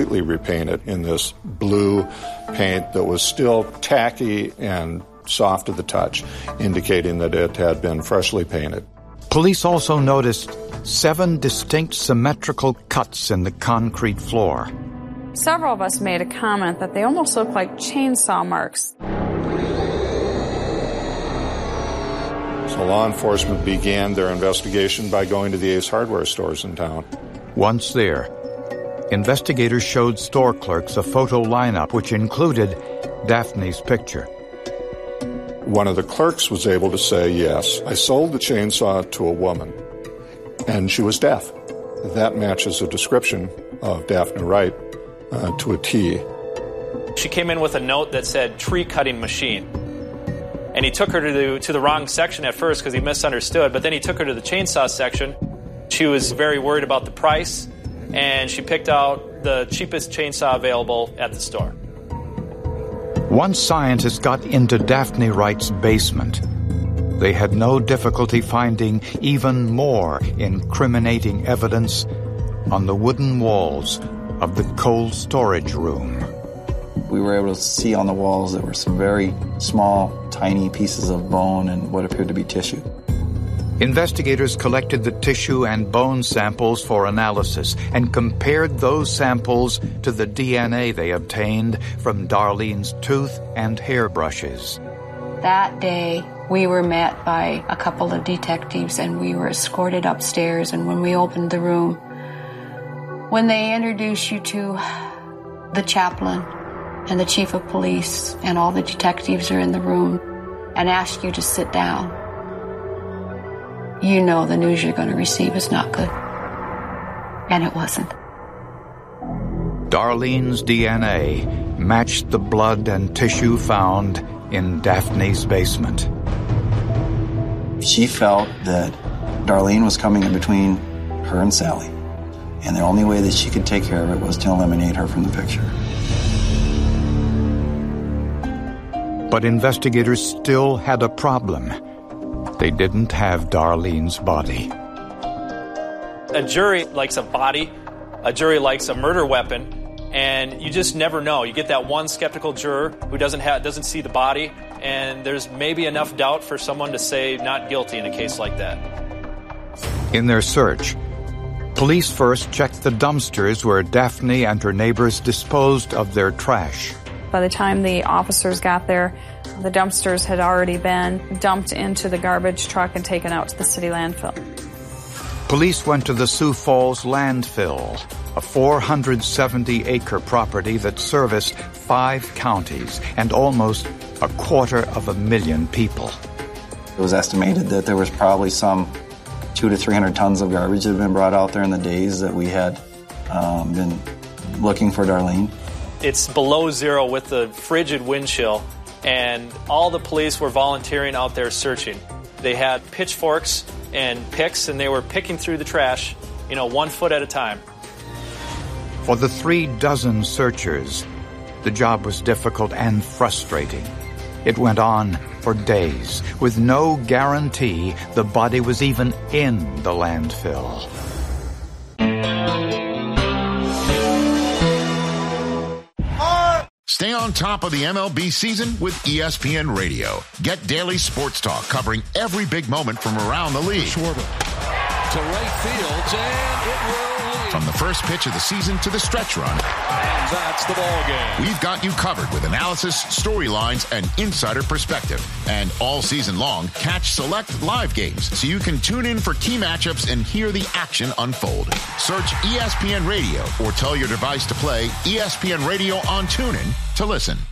completely repainted in this blue paint that was still tacky and soft to the touch, indicating that it had been freshly painted. Police also noticed 7 distinct symmetrical cuts in the concrete floor. Several of us made a comment that they almost look like chainsaw marks. So law enforcement began their investigation by going to the Ace Hardware stores in town. Once there, investigators showed store clerks a photo lineup which included Daphne's picture. One of the clerks was able to say, yes, I sold the chainsaw to a woman, and she was deaf. That matches a description of Daphne Wright to a T. She came in with a note that said tree cutting machine. And he took her to the wrong section at first because he misunderstood, but then he took her to the chainsaw section. She was very worried about the price, and she picked out the cheapest chainsaw available at the store. Once scientists got into Daphne Wright's basement, they had no difficulty finding even more incriminating evidence on the wooden walls of the cold storage room. We were able to see on the walls there were some very small, tiny pieces of bone and what appeared to be tissue. Investigators collected the tissue and bone samples for analysis and compared those samples to the DNA they obtained from Darlene's tooth and hairbrushes. That day, we were met by a couple of detectives and we were escorted upstairs. And when we opened the room, when they introduce you to the chaplain and the chief of police and all the detectives are in the room and ask you to sit down, you know the news you're going to receive is not good. And it wasn't. Darlene's DNA matched the blood and tissue found in Daphne's basement. She felt that Darlene was coming in between her and Sally, and the only way that she could take care of it was to eliminate her from the picture. But investigators still had a problem. They didn't have Darlene's body. A jury likes a body, a jury likes a murder weapon, and you just never know. You get that one skeptical juror who doesn't see the body, and there's maybe enough doubt for someone to say not guilty in a case like that. In their search, police first checked the dumpsters where Daphne and her neighbors disposed of their trash. By the time the officers got there, the dumpsters had already been dumped into the garbage truck and taken out to the city landfill. Police went to the Sioux Falls landfill, a 470-acre property that serviced 5 counties and almost 250,000 people. It was estimated that there was probably some 200 to 300 tons of garbage that had been brought out there in the days that we had been looking for Darlene. It's below zero with the frigid wind chill, and all the police were volunteering out there searching. They had pitchforks and picks, and they were picking through the trash, 1 foot at a time. For the 36 searchers, the job was difficult and frustrating. It went on for days, with no guarantee the body was even in the landfill. Stay on top of the MLB season with ESPN Radio. Get daily sports talk covering every big moment from around the league. Schwarber to right field, and it will lead. From the first pitch of the season to the stretch run. And that's the ball game. We've got you covered with analysis, storylines, and insider perspective. And all season long, catch select live games so you can tune in for key matchups and hear the action unfold. Search ESPN Radio or tell your device to play ESPN Radio on TuneIn to listen.